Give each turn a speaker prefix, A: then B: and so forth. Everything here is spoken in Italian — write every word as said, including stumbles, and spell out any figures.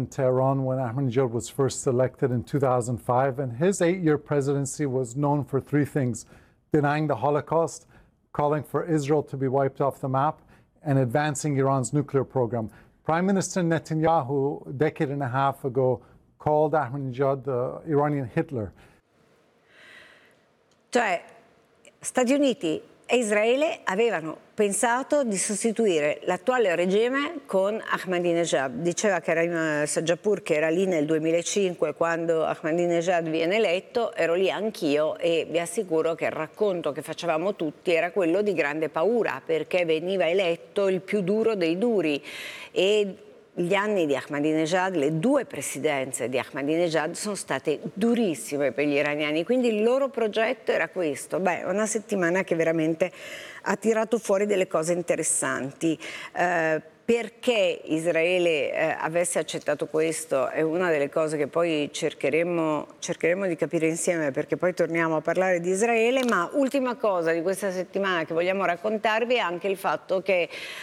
A: in Tehran when Ahmadinejad was first elected in two thousand five, and his eight-year presidency was known for three things: denying the Holocaust, calling for Israel to be wiped off the map, and advancing Iran's nuclear program. Prime Minister Netanyahu, a decade and a half ago, called Ahmadinejad the Iranian Hitler.
B: Cioè, Stati Uniti e Israele avevano pensato di sostituire l'attuale regime con Ahmadinejad. Diceva Karim Sajapur che era lì nel duemilacinque quando Ahmadinejad viene eletto, ero lì anch'io e vi assicuro che il racconto che facevamo tutti era quello di grande paura, perché veniva eletto il più duro dei duri e gli anni di Ahmadinejad, le due presidenze di Ahmadinejad sono state durissime per gli iraniani, quindi il loro progetto era questo. Beh, una settimana che veramente ha tirato fuori delle cose interessanti. Eh, perché Israele eh, avesse accettato questo è una delle cose che poi cercheremo, cercheremo di capire insieme, perché poi torniamo a parlare di Israele, ma ultima cosa di questa settimana che vogliamo raccontarvi è anche il fatto che